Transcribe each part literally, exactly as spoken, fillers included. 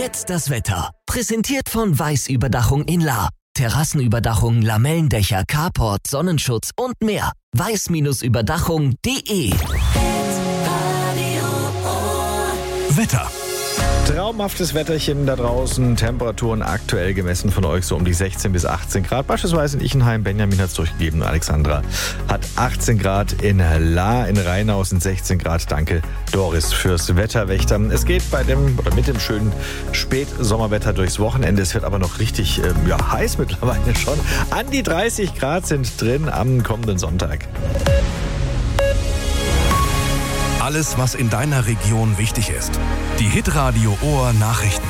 Jetzt das Wetter. Präsentiert von Weiß-Überdachung in Lahr. Terrassenüberdachung, Lamellendächer, Carport, Sonnenschutz und mehr. weiß Überdachung punkt de. Wetter. Traumhaftes Wetterchen da draußen, Temperaturen aktuell gemessen von euch so um die sechzehn bis achtzehn Grad. Beispielsweise in Ichenheim, Benjamin hat es durchgegeben, Alexandra hat achtzehn Grad, in Lahr, in Rheinau sind sechzehn Grad. Danke Doris fürs Wetterwächter. Es geht bei dem oder mit dem schönen Spätsommerwetter durchs Wochenende. Es wird aber noch richtig ähm, ja, heiß mittlerweile schon. An die dreißig Grad sind drin am kommenden Sonntag. Alles, was in deiner Region wichtig ist. Die Hitradio Ohr Nachrichten.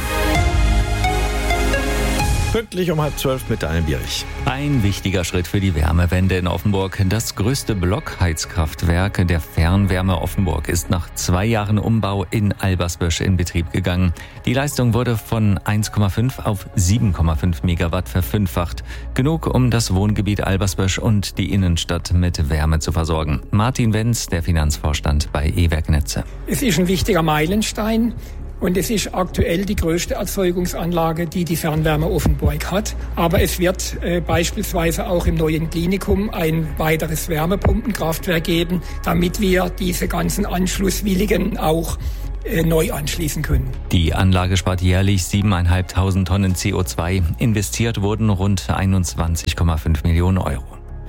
Pünktlich um halb zwölf mit Daniel Bierich. Ein wichtiger Schritt für die Wärmewende in Offenburg. Das größte Blockheizkraftwerk der Fernwärme Offenburg ist nach zwei Jahren Umbau in Albersbösch in Betrieb gegangen. Die Leistung wurde von eins Komma fünf auf sieben Komma fünf Megawatt verfünffacht. Genug, um das Wohngebiet Albersbösch und die Innenstadt mit Wärme zu versorgen. Martin Wenz, der Finanzvorstand bei E-Werk Netze. Es ist ein wichtiger Meilenstein. Und es ist aktuell die größte Erzeugungsanlage, die die Fernwärme Offenburg hat. Aber es wird äh, beispielsweise auch im neuen Klinikum ein weiteres Wärmepumpenkraftwerk geben, damit wir diese ganzen Anschlusswilligen auch äh, neu anschließen können. Die Anlage spart jährlich siebentausendfünfhundert Tonnen C O zwei. Investiert wurden rund einundzwanzig Komma fünf Millionen Euro.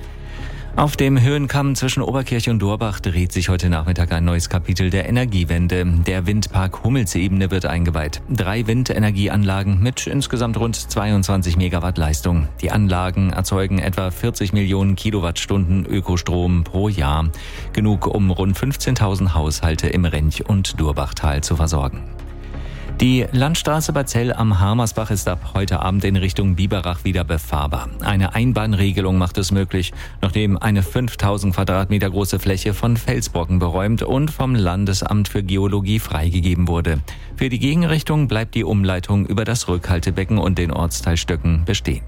Auf dem Höhenkamm zwischen Oberkirch und Durbach dreht sich heute Nachmittag ein neues Kapitel der Energiewende. Der Windpark Hummelsebene wird eingeweiht. Drei Windenergieanlagen mit insgesamt rund zweiundzwanzig Megawatt Leistung. Die Anlagen erzeugen etwa vierzig Millionen Kilowattstunden Ökostrom pro Jahr. Genug, um rund fünfzehntausend Haushalte im Rench- und Durbachtal zu versorgen. Die Landstraße bei Zell am Harmersbach ist ab heute Abend in Richtung Biberach wieder befahrbar. Eine Einbahnregelung macht es möglich, nachdem eine fünftausend Quadratmeter große Fläche von Felsbrocken beräumt und vom Landesamt für Geologie freigegeben wurde. Für die Gegenrichtung bleibt die Umleitung über das Rückhaltebecken und den Ortsteil Stöcken bestehen.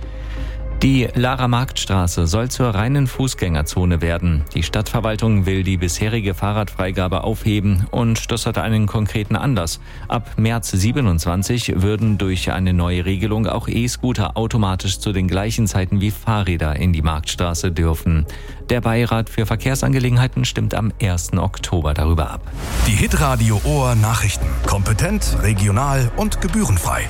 Die Lahrer Marktstraße soll zur reinen Fußgängerzone werden. Die Stadtverwaltung will die bisherige Fahrradfreigabe aufheben und das hat einen konkreten Anlass. Ab März siebenundzwanzig würden durch eine neue Regelung auch E-Scooter automatisch zu den gleichen Zeiten wie Fahrräder in die Marktstraße dürfen. Der Beirat für Verkehrsangelegenheiten stimmt am ersten Oktober darüber ab. Die Hitradio Ohr Nachrichten. Kompetent, regional und gebührenfrei.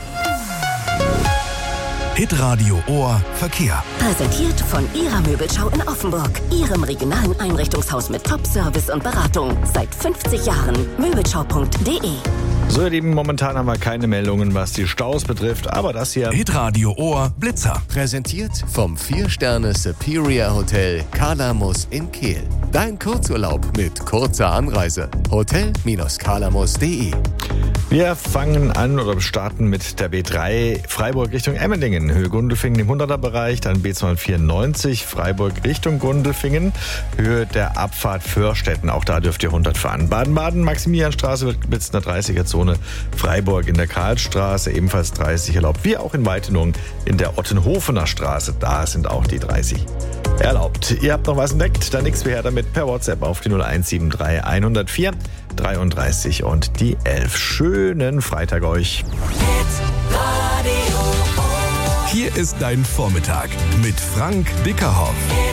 Hitradio Ohr Verkehr. Präsentiert von Ihrer Möbelschau in Offenburg. Ihrem regionalen Einrichtungshaus mit Top-Service und Beratung. Seit fünfzig Jahren. Möbelschau punkt de. So, ihr Lieben, momentan haben wir keine Meldungen, was die Staus betrifft, aber das hier... Hitradio Ohr Blitzer. Präsentiert vom vier Sterne Superior Hotel Kalamus in Kehl. Dein Kurzurlaub mit kurzer Anreise. hotel Kalamus punkt de. Wir fangen an oder starten mit der B drei Freiburg Richtung Emmendingen. Höhe Gundelfingen im hunderter Bereich, dann B zweihundertvierundneunzig Freiburg Richtung Gundelfingen. Höhe der Abfahrt Förstetten, auch da dürft ihr hundert fahren. Baden-Baden, Maximilianstraße wird geblitzt in der dreißiger Zone. Freiburg in der Karlstraße ebenfalls dreißig erlaubt. Wie auch in Weitenung in der Ottenhofener Straße, da sind auch die dreißig erlaubt. Ihr habt noch was entdeckt? Dann nichts mehr damit per WhatsApp auf die null eins sieben drei hundertvier dreiunddreißig und die elf. Schönen Freitag euch. Hier ist dein Vormittag mit Frank Dickerhoff.